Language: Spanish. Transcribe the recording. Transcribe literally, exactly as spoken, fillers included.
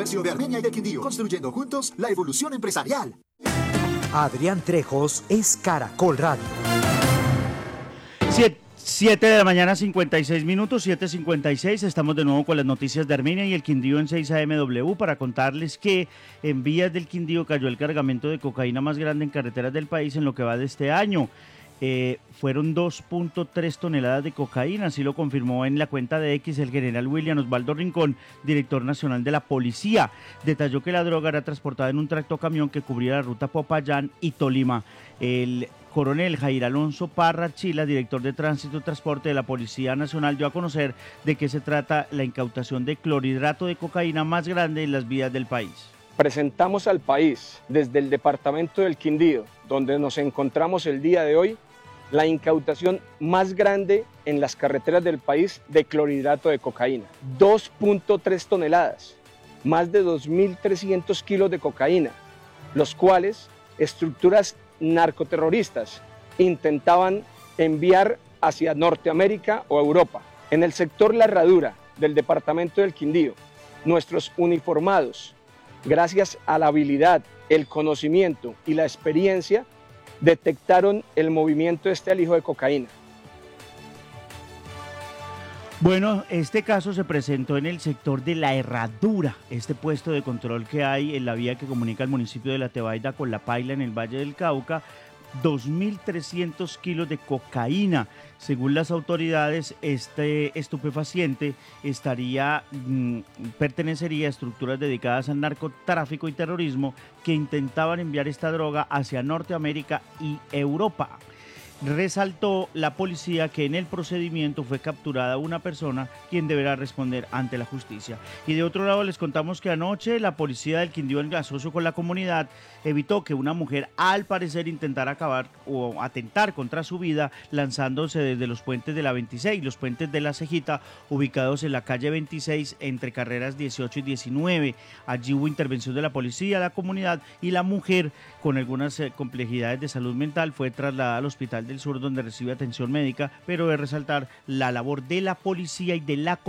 Comercio de Armenia y del Quindío, construyendo juntos la evolución empresarial. Adrián Trejos es Caracol Radio. siete de la mañana, cincuenta y seis minutos, siete cincuenta y seis. Estamos de nuevo con las noticias de Armenia y el Quindío en seis A M W para contarles que en vías del Quindío cayó el cargamento de cocaína más grande en carreteras del país en lo que va de este año. Eh, fueron dos punto tres toneladas de cocaína, así lo confirmó en la cuenta de X el general William Osvaldo Rincón, director nacional de la policía. Detalló que la droga era transportada en un tractocamión que cubría la ruta Popayán y Tolima. El coronel Jair Alonso Parra Chila, director de Tránsito y Transporte de la Policía Nacional, dio a conocer de qué se trata la incautación de clorhidrato de cocaína más grande en las vías del país. Presentamos al país desde el departamento del Quindío, donde nos encontramos el día de hoy, la incautación más grande en las carreteras del país de clorhidrato de cocaína. dos punto tres toneladas, más de dos mil trescientos kilos de cocaína, los cuales estructuras narcoterroristas intentaban enviar hacia Norteamérica o Europa. En el sector La Herradura del departamento del Quindío, nuestros uniformados, gracias a la habilidad, el conocimiento y la experiencia, detectaron el movimiento de este alijo de cocaína. Bueno, este caso se presentó en el sector de La Herradura, este puesto de control que hay en la vía que comunica el municipio de La Tebaida con La Paila en el Valle del Cauca. dos mil trescientos kilos de cocaína. Según las autoridades, este estupefaciente estaría, mmm, pertenecería a estructuras dedicadas al narcotráfico y terrorismo que intentaban enviar esta droga hacia Norteamérica y Europa. Resaltó la policía que en el procedimiento fue capturada una persona quien deberá responder ante la justicia. Y de otro lado les contamos que anoche la policía del Quindío, en asocio con la comunidad, evitó que una mujer al parecer intentara acabar o atentar contra su vida lanzándose desde los puentes de la veintiséis, los puentes de la Cejita, ubicados en la calle veintiséis entre carreras dieciocho y diecinueve. Allí hubo intervención de la policía, la comunidad, y la mujer, con algunas eh, complejidades de salud mental, fue trasladada al hospital del Sur, donde recibe atención médica, pero de resaltar la labor de la policía y de la comunidad